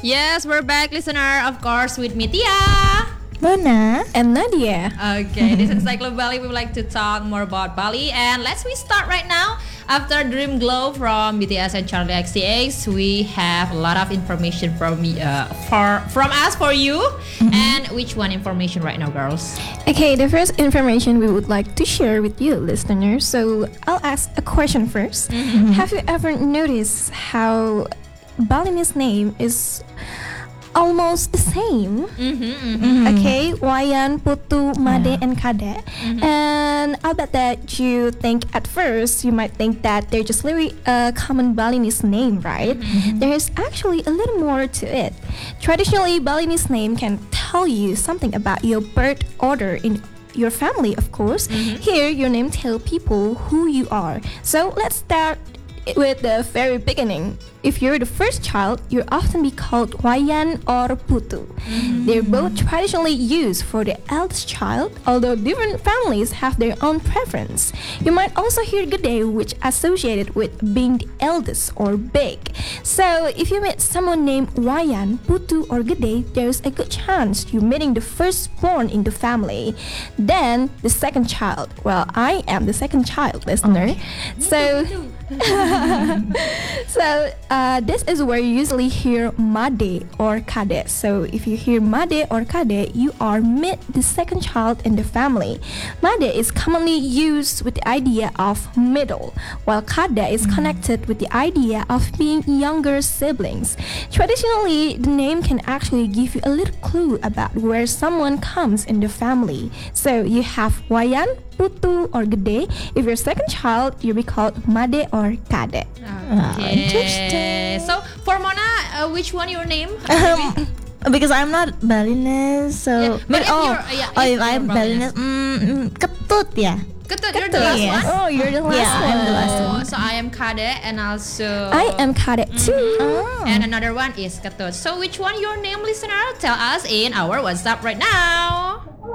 Yes, we're back, listener. Of course, with me, Tia. Mona and Nadia. Okay, this is Cyclo Bali. We would like to talk more about Bali, and we start right now. After Dream Glow from BTS and Charlie XCX, we have a lot of information from us for you. And which one information right now, girls? Okay, the first information we would like to share with you, listeners. So I'll ask a question first. Have you ever noticed how Balinese name is almost the same? Okay, Wayan, Putu, Made, and Kade. And I'll bet that you think at first, you might think that they're just really a common Balinese name, right? There is actually a little more to it. Traditionally, Balinese name can tell you something about your birth order in your family, of course. Here, your name tell people who you are. So let's start with the very beginning. If you're the first child, you'll often be called Wayan or Putu. They're both traditionally used for the eldest child, although different families have their own preference. You might also hear Gede, which associated with being the eldest or big. So if you meet someone named Wayan, Putu, or Gede, there's a good chance you're meeting the firstborn in the family. Then the second child. Well, I am the second child, listener. So this is where you usually hear Made or Kade. So if you hear Made or Kade, you are meet the second child in the family. Made is commonly used with the idea of middle, while Kade is connected with the idea of being younger siblings. Traditionally, the name can actually give you a little clue about where someone comes in the family. So you have Wayan, Putu, or Gede. If you're second child, you'll be called Made or Kade. Okay. Interesting. So for Mona, which one your name? Because I'm not Balinese, so but if I'm Balinese, Ketut ya. Ketut, you're the last Yes. one. Oh, you're the last Yeah, one. I'm the last one. So I am Kade, and also I am Kade too. and another one is Ketut. So which one your name, listener? Tell us in our WhatsApp right now.